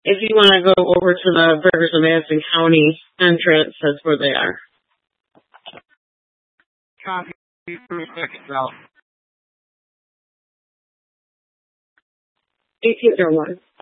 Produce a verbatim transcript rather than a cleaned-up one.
If you want to go over to the Burgers of Madison County entrance, that's where they are. Copy. Three seconds out. eighteen oh one.